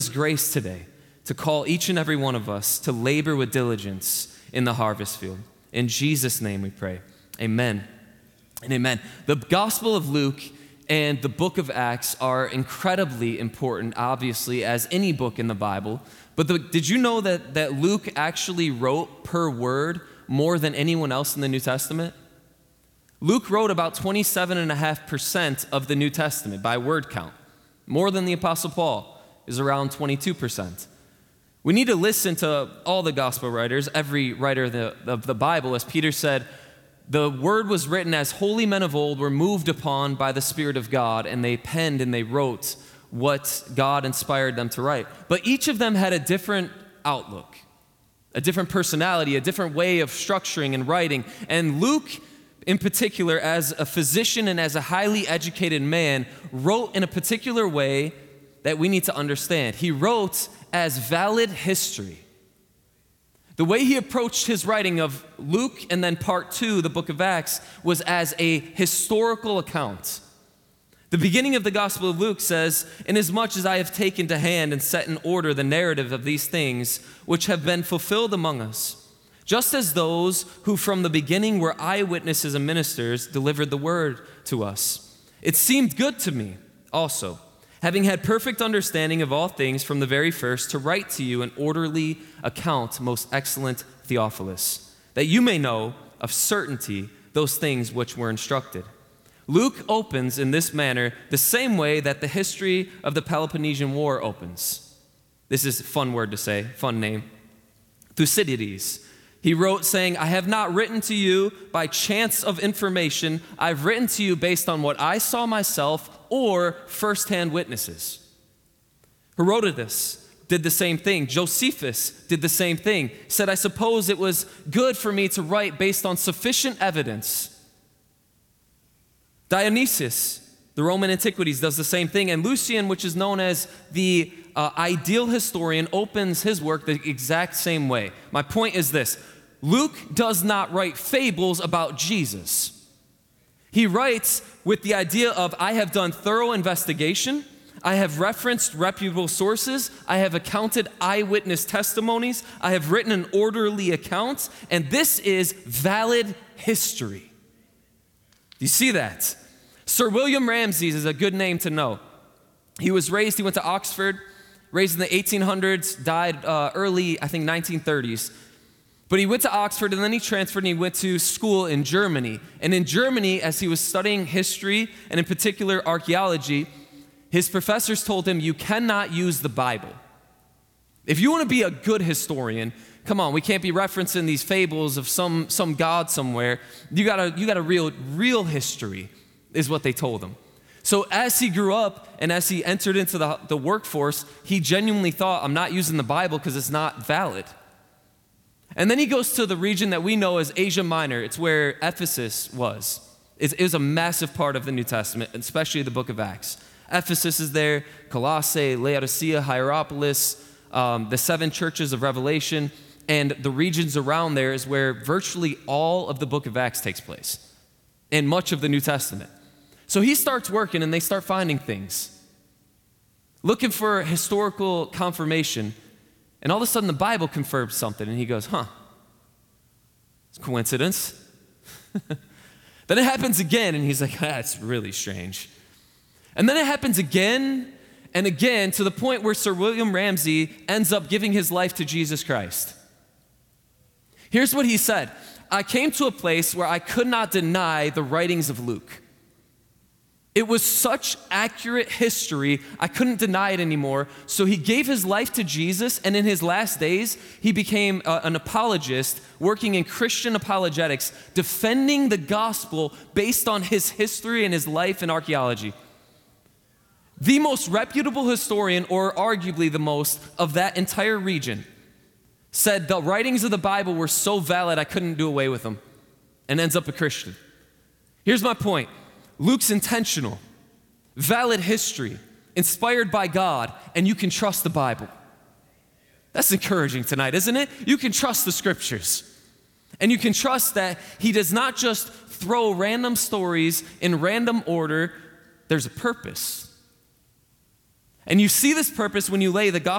grace today to call each and every one of us to labor with diligence in the harvest field. In Jesus' name we pray. Amen and amen. The Gospel of Luke and the book of Acts are incredibly important, obviously, as any book in the Bible. But did you know that Luke actually wrote per word more than anyone else in the New Testament? Luke wrote about 27.5% of the New Testament by word count. More than the Apostle Paul is around 22%. We need to listen to all the gospel writers, every writer of the Bible. As Peter said, the word was written as holy men of old were moved upon by the Spirit of God, and they penned and they wrote what God inspired them to write. But each of them had a different outlook, a different personality, a different way of structuring and writing. And Luke, in particular, as a physician and as a highly educated man, wrote in a particular way that we need to understand. He wrote as valid history. The way he approached his writing of Luke and then part 2, the book of Acts, was as a historical account. The beginning of the Gospel of Luke says, "Inasmuch as I have taken to hand and set in order the narrative of these things which have been fulfilled among us, just as those who from the beginning were eyewitnesses and ministers delivered the word to us. It seemed good to me also, having had perfect understanding of all things from the very first, to write to you an orderly account, most excellent Theophilus, that you may know of certainty those things which were instructed." Luke opens in this manner the same way that the history of the Peloponnesian War opens. This is a fun word to say, fun name. Thucydides. He wrote saying, "I have not written to you by chance of information. I've written to you based on what I saw myself or firsthand witnesses." Herodotus did the same thing. Josephus did the same thing. Said, "I suppose it was good for me to write based on sufficient evidence." Dionysius, the Roman Antiquities, does the same thing. And Lucian, which is known as the ideal historian, opens his work the exact same way. My point is this: Luke does not write fables about Jesus. He writes with the idea of, I have done thorough investigation, I have referenced reputable sources, I have accounted eyewitness testimonies, I have written an orderly account, and this is valid history. Do you see that? Sir William Ramses is a good name to know. He went to Oxford, raised in the 1800s, died early, I think 1930s. But he went to Oxford and then he transferred and he went to school in Germany. And in Germany, as he was studying history and in particular archaeology, his professors told him, you cannot use the Bible. If you want to be a good historian, come on, we can't be referencing these fables of some god somewhere. You got a real history, is what they told him. So as he grew up and as he entered into the workforce, he genuinely thought, I'm not using the Bible because it's not valid. And then he goes to the region that we know as Asia Minor. It's where Ephesus was. It was a massive part of the New Testament, especially the book of Acts. Ephesus is there, Colossae, Laodicea, Hierapolis, the 7 churches of Revelation, and the regions around there is where virtually all of the book of Acts takes place, and much of the New Testament. So he starts working and they start finding things, looking for historical confirmation. And all of a sudden the Bible confirms something and he goes, it's a coincidence. Then it happens again and he's like, that's really strange. And then it happens again and again to the point where Sir William Ramsay ends up giving his life to Jesus Christ. Here's what he said: I came to a place where I could not deny the writings of Luke. It was such accurate history, I couldn't deny it anymore. So he gave his life to Jesus, and in his last days, he became an apologist working in Christian apologetics, defending the gospel based on his history and his life in archaeology. The most reputable historian, or arguably the most, of that entire region said the writings of the Bible were so valid I couldn't do away with them, and ends up a Christian. Here's my point. Luke's intentional, valid history, inspired by God, and you can trust the Bible. That's encouraging tonight, isn't it? You can trust the scriptures. And you can trust that he does not just throw random stories in random order. There's a purpose. And you see this purpose when you lay the gospel